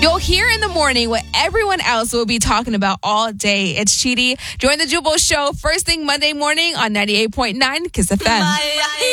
You'll hear in the morning what everyone else will be talking about all day. It's Chidi. Join the Jubal Show first thing Monday morning on 98.9 Kiss FM.